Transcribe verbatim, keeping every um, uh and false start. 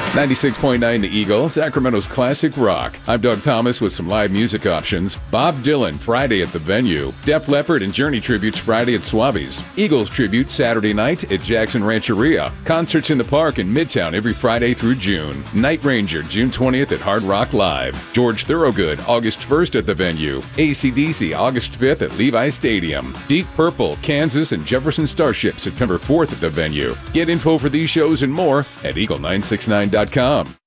ninety-six point nine The Eagle, Sacramento's classic rock. I'm Doug Thomas with some live music options. Bob Dylan, Friday at the Venue. Def Leppard and Journey tributes Friday at Swabby's. Eagles tribute Saturday night at Jackson Rancheria. Concerts in the park in Midtown every Friday through June. Night Ranger, June twentieth at Hard Rock Live. George Thorogood, August first at the Venue. A C D C, August fifth at Levi Stadium. Deep Purple, Kansas and Jefferson Starship, September fourth at the Venue. Get info for these shows and more at eagle nine six nine dot com.